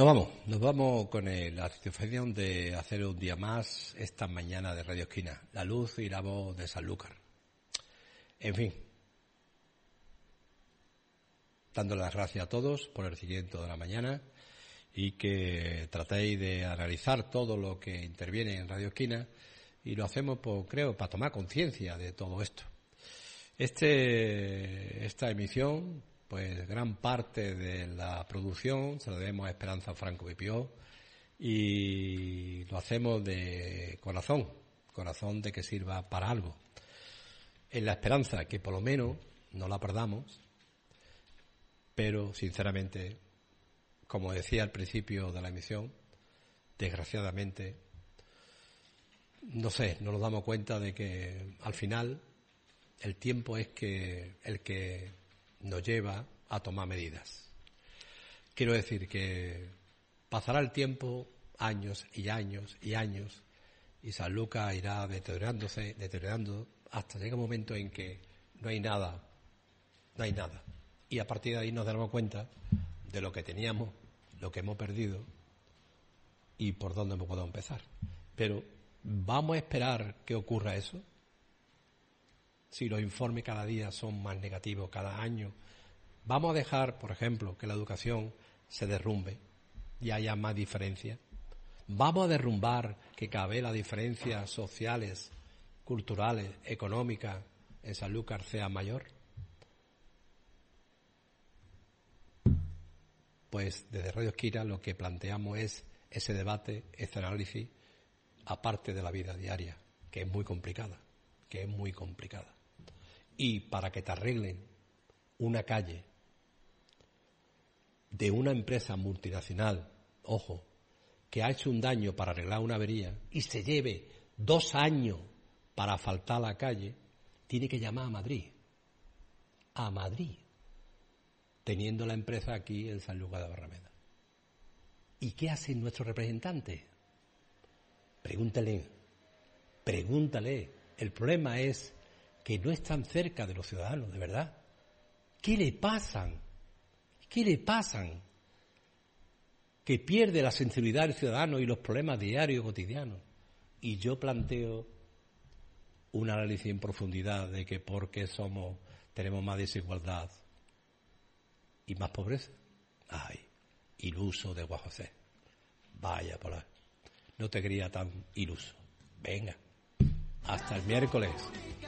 Nos vamos con la satisfacción de hacer un día más esta mañana de Radio Esquina, la luz y la voz de Sanlúcar. En fin, dándole las gracias a todos por el seguimiento de la mañana y que tratéis de analizar todo lo que interviene en Radio Esquina, y lo hacemos, creo, para tomar conciencia de todo esto. Esta emisión, pues gran parte de la producción se la debemos a Esperanza Franco Pipió, y lo hacemos de corazón de que sirva para algo, en la esperanza que por lo menos no la perdamos, pero sinceramente, como decía al principio de la emisión, desgraciadamente, no nos damos cuenta de que al final el tiempo es el que nos lleva a tomar medidas. Quiero decir que pasará el tiempo, años y años y años, y Sanlúcar irá deteriorando hasta llegar un momento en que no hay nada. Y a partir de ahí nos daremos cuenta de lo que teníamos, lo que hemos perdido y por dónde podemos empezar. Pero ¿vamos a esperar que ocurra eso? Si los informes cada día son más negativos, cada año, ¿vamos a dejar, por ejemplo, que la educación se derrumbe y haya más diferencias? ¿Vamos a derrumbar que cada vez las diferencias sociales, culturales, económicas en Sanlúcar sea mayor? Pues desde Radio Esquina lo que planteamos es ese debate, ese análisis, aparte de la vida diaria, que es muy complicada. Y para que te arreglen una calle de una empresa multinacional, ojo, que ha hecho un daño para arreglar una avería y se lleve 2 años para asfaltar la calle, tiene que llamar a Madrid, teniendo la empresa aquí en Sanlúcar de Barrameda. ¿Y qué hacen nuestros representantes? Pregúntale. El problema es que no están cerca de los ciudadanos, de verdad. ¿Qué le pasan? Que pierde la sensibilidad del ciudadano y los problemas diarios, cotidianos. Y yo planteo un análisis en profundidad de que por qué tenemos más desigualdad y más pobreza. Iluso de Juan José. Vaya por ahí. No te creía tan iluso. Venga, hasta el miércoles.